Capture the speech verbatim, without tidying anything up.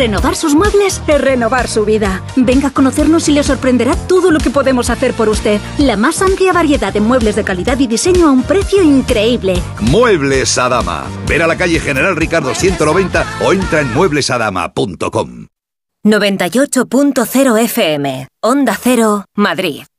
Renovar sus muebles es renovar su vida. Venga a conocernos y le sorprenderá todo lo que podemos hacer por usted. La más amplia variedad de muebles de calidad y diseño a un precio increíble. Muebles Adama. Ver a la calle General Ricardo ciento noventa o entra en muebles adama punto com. noventa y ocho punto cero F M, Onda Cero, Madrid.